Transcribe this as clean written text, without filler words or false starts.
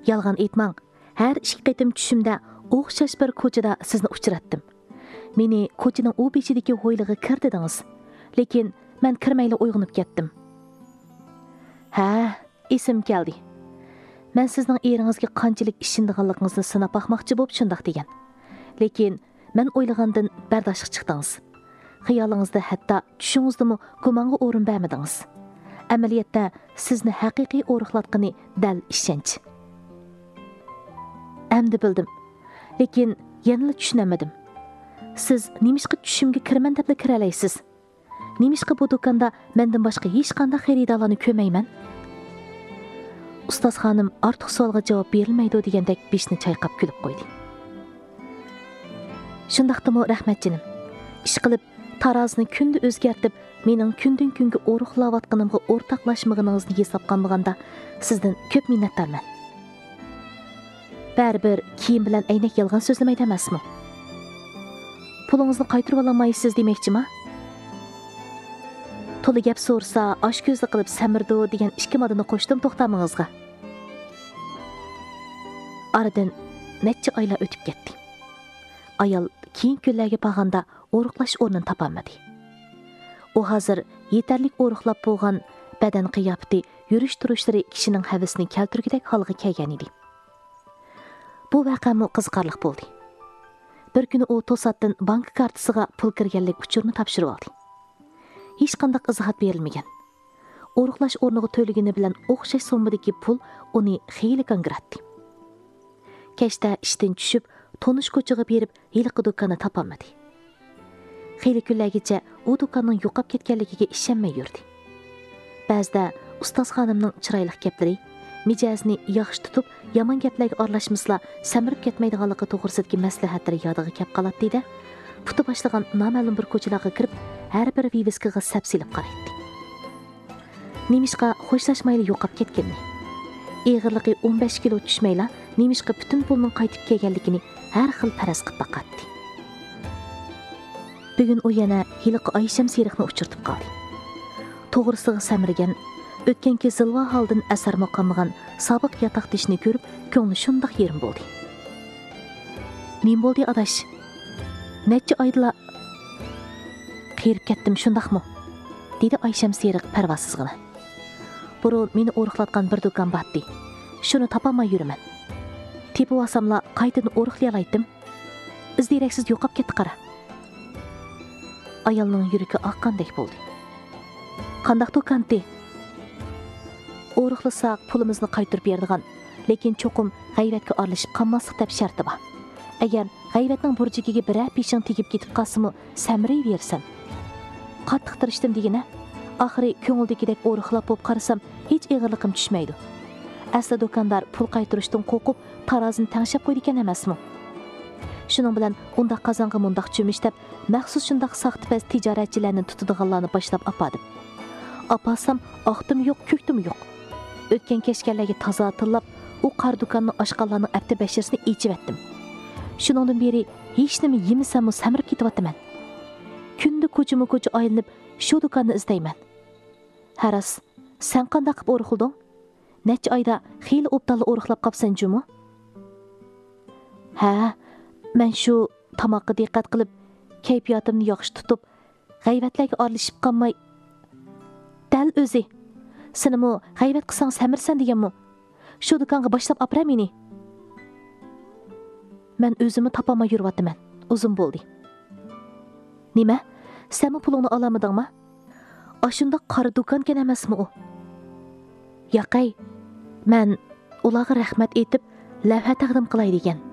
Yalğan aytmang. Her ikki qitim tushimda o'xshash bir ko'chada sizni uchratdim. Meni ko'chaning u beshidagi ho'ylig'iga kir dedingiz. Lekin men kirmayla uyg'onib ketdim. Ha, esim keldi. Men sizning eringizga qanchalik ishindiganligingizni sinab bakmoqchi bo'lib shundoq degan. Lekin men o'ylagandan bardoshga chiqdingiz. Xiyolingizda hatto tushingizdimi gumonga o'rin bermadingiz. Amaliyotda sizni haqiqiy o'riqlatqani dal ishonch. Endi bildim. Lekin yanada tushunamadim. Siz nimishqa tushimga kiraman deb kira olaysiz? Nimishqa bu do'konda mendan boshqa hech qanday xaridorlarni ko'mayman? Ustoz xonim ortiq savolga javob berilmaydi degandek beshni chayqab kulib qo'ydi. Shundaqdimi rahmat jinim. Ish qilib tarozini kunda o'zgartib, mening kundan kunga o'riqlayotganimga o'rtoqlashmagingizni hisob qilmaganda sizdan ko'p minnatdorman. Baribir kiyim bilan aynak yolg'on so'zlamaydi emasmi? Pulingizni qaytarib olmaysiz demoqchimi? To'la gap so'rsa, oshko'zlik qilib samirdi degan ikki modani qo'shdim to'xtamingizga. Aradan necha oylar o'tib ketdi. Ayol keyin kunlarga borganda o'riqlash o'rnini topolmadi. U hozir yetarlik o'riqlab bo'lgan badan qiyofati, yurish-turishlari kishining havasini keltirgidek holga kelgan edi. Bu voqeami qiziqarli bo'ldi. Bir kuni u to'satdan bank kartasiga pul kirganlik uchurini topshirib oldi. Hech qanday izohat berilmagan. O'riqlash o'rniga to'lagani bilan o'xshash summadagi pul uni xeyli qangiratdi. Kechda ishdan tushib, tonish ko'chaga berib, heliqi do'konni topolmadi. Xeyli kunlargacha u do'konning yo'qolib ketganligiga ishonmay yurdi. Ba'zida ustoz xonimning chiroyli gaplari, mijozni yaxshi tutib, yomon gaplarga aralashmaslar samirib ketmaydiganligi to'g'risidagi maslahatlari yodiga kelib qoladi-da. Puti boshlagan noma'lum bir ko'chalarga kirib, har bir viviskaga sapsilib qaraydi. Nimishqa xo'shlashmayli yo'qolib ketganmi? Eg'irligi 15 kilo tushmayla, nimishqa butun pulning qaytib kelganligini har xil faraz qilib baqatdi. Bugun u yana hiliqi Aysham Seriqni uchirtib qoldi. To'g'risiga samirgan, o'tganki zilva holdan asar maqamagan sobiq yotoqdishni ko'rib, ko'ngli shundoq yerim bo'ldi. Nim bo'ldi adash? Necha oyda qirib ketdim shundaqmi? Dedi Aysham Seriq parvosizgina. Burun meni o'riqlatgan bir do'kon batdi. Shuni topolmay yuraman. Tepib olsamla qaytadan o'riqlay olaydim. Izdiraksiz yo'qolib ketdi qara. Ayolning yuragi oqqandek bo'ldi. Qandaq do'konti? O'riqlasak pulimizni qaytarib beradigan, lekin cho'qim g'ayratga aralashib qolmaslik deb sharti bor. Agar g'ayratning burjigiga biror peshing tegib ketib qolsa-mu, samray bersan. Qattiq tirishdim degina, oxiri ko'ngildagidek o'riqlab bo'lib qarasam, hech eg'irliqim tushmaydi. Asli do'kondor pul qaytarishdan qo'rqib, tarozini tangshab qo'ydi ekan emasmi? Shuning bilan undaq qozonga mundaq cho'mishdab, maxsus shundaq saxtipaz tijoratchilarni tutadiganlarni boshlab apadim. Apasam, oqtim yo'q, ko'ktim yo'q. O'tgan kechganlarga toza tillab, u qar do'konning oshqonlarning apti bashirsini ichivatdim. Shuningdan beri hech nima yemisam samirib ketyapman. Kunda ko'chama-ko'cha aylanib, shu do'konni izlayman. Haras, sen qanday qilib o'riqilding? Necha oyda xeyli o'bdalla o'riqlab qopsan jumi? Ha, men shu tamoqqa diqqat qilib, kayfiyatimni yaxshi tutib, g'ayvatlarga aralashib qolmay, dal o'zi, senimi g'ayvat qilsang samirsan deganmi? Shu do'konga boshlab opra meni. Men o'zimni topolmay yuryapman. Uzun bo'ldi. Nima? Sen pulingni olamadingmi? Ashunda qora do'kon ekan emasmi u? Yo'qay, men ularga rahmat aytib, lavha taqdim qilay degan.